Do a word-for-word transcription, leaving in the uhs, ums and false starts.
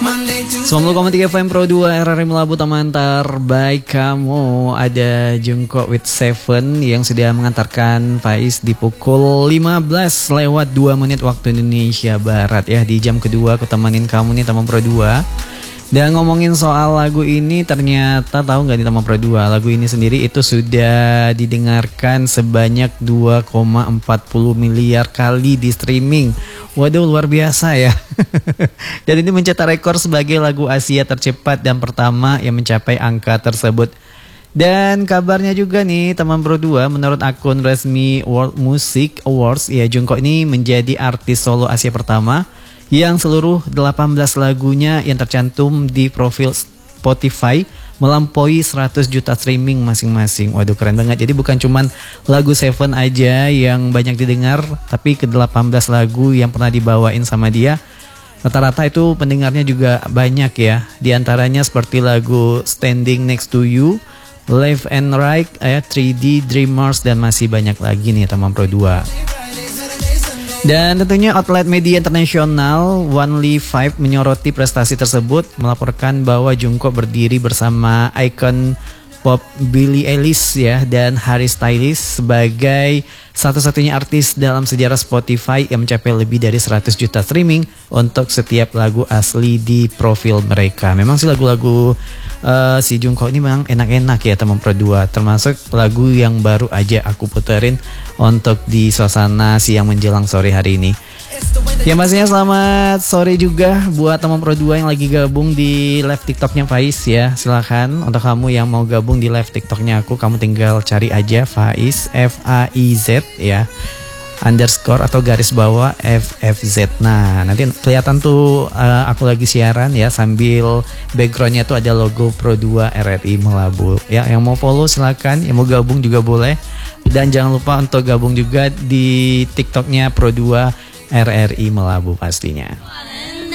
sembilan puluh koma tiga F M Pro dua R R I Melabu, teman terbaik kamu. Ada Jungkook with Seven yang sudah mengantarkan Faiz di pukul lima belas lewat dua menit waktu Indonesia Barat ya. Di jam kedua aku temenin kamu nih teman Pro dua. Dan ngomongin soal lagu ini, ternyata tahu nggak di teman Pro dua, lagu ini sendiri itu sudah didengarkan sebanyak dua koma empat nol miliar kali di streaming. Waduh, luar biasa ya. Dan ini mencetak rekor sebagai lagu Asia tercepat dan pertama yang mencapai angka tersebut. Dan kabarnya juga nih teman Pro dua, menurut akun resmi World Music Awards ya, Jungkook ini menjadi artis solo Asia pertama yang seluruh delapan belas lagunya yang tercantum di profil Spotify melampaui seratus juta streaming masing-masing. Waduh, keren banget. Jadi bukan cuman lagu Seven aja yang banyak didengar, tapi ke delapan belas lagu yang pernah dibawain sama dia, rata-rata itu pendengarnya juga banyak ya. Di antaranya seperti lagu Standing Next to You, Left and Right, ya, three D, Dreamers, dan masih banyak lagi nih teman Pro dua. Dan tentunya outlet media internasional Only Five menyoroti prestasi tersebut, melaporkan bahwa Jungkook berdiri bersama ikon pop Billie Eilish ya dan Harry Styles sebagai satu-satunya artis dalam sejarah Spotify yang mencapai lebih dari seratus juta streaming untuk setiap lagu asli di profil mereka. Memang sih lagu-lagu uh, si Jungkook ini memang enak-enak ya teman Pro dua, termasuk lagu yang baru aja aku puterin untuk di suasana siang menjelang sore hari ini. Ya pastinya selamat sore juga buat teman Pro dua yang lagi gabung di live TikToknya Faiz ya. Silakan untuk kamu yang mau gabung di live TikToknya aku, kamu tinggal cari aja Faiz F A I Z ya, underscore atau garis bawah F F Z. Nah nanti kelihatan tuh uh, aku lagi siaran ya, sambil backgroundnya tuh ada logo Pro dua R R I Melabu ya. Yang mau follow silakan, yang mau gabung juga boleh. Dan jangan lupa untuk gabung juga di TikToknya Pro dua R R I Melabu pastinya.